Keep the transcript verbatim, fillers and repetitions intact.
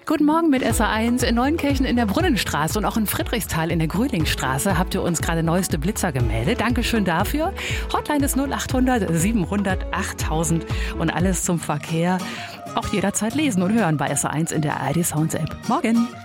Guten Morgen mit S A eins. In Neunkirchen in der Brunnenstraße und auch in Friedrichsthal in der Gröhlingstraße habt ihr uns gerade neueste Blitzer gemeldet. Dankeschön dafür. Hotline ist null achthundert siebenhundert achttausend und alles zum Verkehr auch jederzeit lesen und hören bei S A eins in der A R D Sounds App. Morgen!